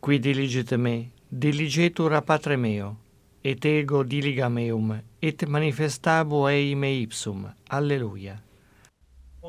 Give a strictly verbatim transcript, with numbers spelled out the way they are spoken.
Qui diligit me, diligetur a Patre meo, et ego diligam eum, et manifestabo ei me ipsum. Alleluia.